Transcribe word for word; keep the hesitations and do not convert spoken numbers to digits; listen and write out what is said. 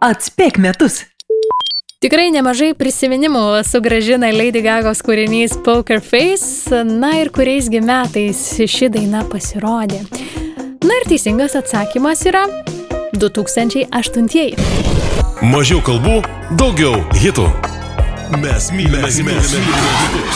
Atspėk metus. Tikrai nemažai prisiminimų sugrąžina Lady Gagos kūrinys Poker Face, na ir kuriaisgi metais ši daina pasirodė. Na ir teisingas atsakymas yra du tūkstančiai aštuntieji. Mažiau kalbų, daugiau hitų. Mes mylime hitus.